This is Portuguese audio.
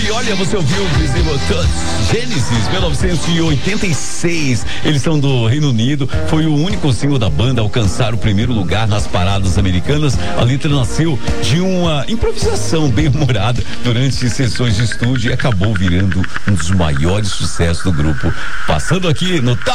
E olha, você ouviu o Visible Touch, Genesis, 1986. Eles são do Reino Unido. Foi o único single da banda a alcançar o primeiro lugar nas paradas americanas. A letra nasceu de uma improvisação bem humorada durante sessões de estúdio e acabou virando um dos maiores sucessos do grupo. Passando aqui no